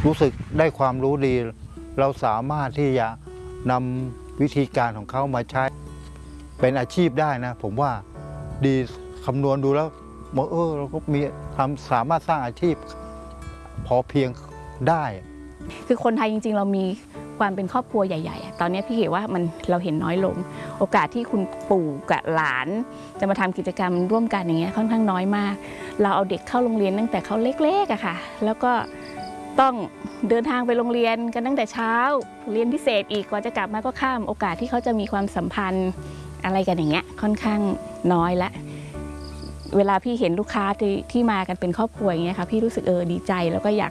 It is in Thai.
รู้สึกได้ความรู้ดี เราสามารถที่จะนำวิธีการของเขามาใช้เป็นอาชีพได้นะผมว่าดีคำนวณดูแล้วเราก็มีสามารถสร้างอาชีพพอเพียงได้คือคนไทยจริงๆเรามีความเป็นครอบครัวใหญ่ๆตอนนี้พี่เห็นว่าเราเห็นน้อยลงโอกาสที่คุณปู่กับหลานจะมาทำกิจกรรมร่วมกันอย่างเงี้ยค่อนข้างน้อยมากเราเอาเด็กเข้าโรงเรียนตั้งแต่เขาเล็กๆอะค่ะแล้วก็ต้องเดินทางไปโรงเรียนกันตั้งแต่เช้าเรียนพิเศษอีกกว่าจะกลับมาก็ค่ำโอกาสที่เขาจะมีความสัมพันธ์อะไรกันอย่างเงี้ยค่อนข้างน้อยละเวลาพี่เห็นลูกค้าที่มากันเป็นครอบครัวอย่างเงี้ยค่ะพี่รู้สึกดีใจแล้วก็อยาก